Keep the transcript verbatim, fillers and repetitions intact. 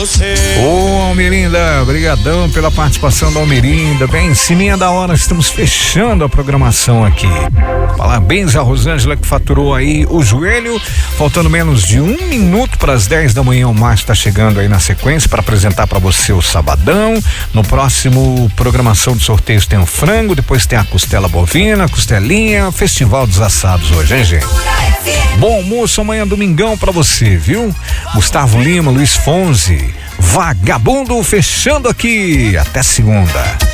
Ô, Almerinda, brigadão pela participação da Almerinda. Bem, em cima da hora, estamos fechando a programação aqui. Parabéns a Rosângela que faturou aí o joelho. Faltando menos de um minuto para as dez da manhã, o Márcio está chegando aí na sequência para apresentar para você o sabadão. No próximo programação de sorteios tem o frango, depois tem a costela bovina, costelinha, festival dos assados hoje, hein, gente? Bom almoço amanhã, domingão pra você, viu? Gustavo Lima, Luiz Fonzi, Vagabundo fechando aqui. Até segunda.